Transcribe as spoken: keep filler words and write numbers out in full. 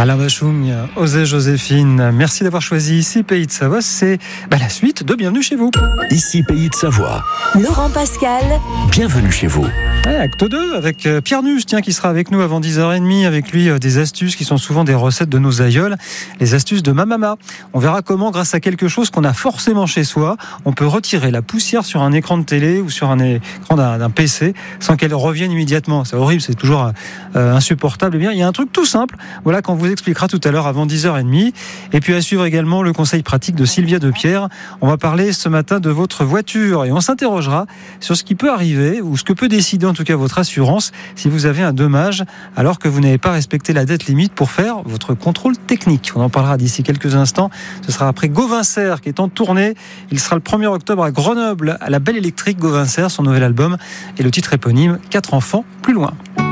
Alain Bachung, Osez Joséphine, merci d'avoir choisi Ici Pays de Savoie. C'est bah, la suite de Bienvenue chez vous. Ici Pays de Savoie. Laurent Pascal. Bienvenue chez vous. Ouais, acte deux avec Pierre Nusse, tiens, qui sera avec nous avant dix heures trente. Avec lui, des astuces qui sont souvent des recettes de nos aïeuls. Les astuces de ma maman. On verra comment, grâce à quelque chose qu'on a forcément chez soi, on peut retirer la poussière sur un écran de télé ou sur un écran d'un, d'un P C sans qu'elle revienne immédiatement. C'est horrible, c'est toujours euh, insupportable. Eh bien, il y a un truc tout simple. Voilà, qu'on vous expliquera tout à l'heure avant dix heures trente. Et puis à suivre également le conseil pratique de Sylvia Depierre. On va parler ce matin de votre voiture et on s'interrogera sur ce qui peut arriver ou ce que peut décider en tout cas votre assurance si vous avez un dommage alors que vous n'avez pas respecté la date limite pour faire votre contrôle technique. On en parlera d'ici quelques instants. Ce sera après Gauvincer qui est en tournée. Il sera le premier octobre à Grenoble à la Belle Électrique. Gauvincer, son nouvel album et le titre éponyme Quatre enfants plus loin.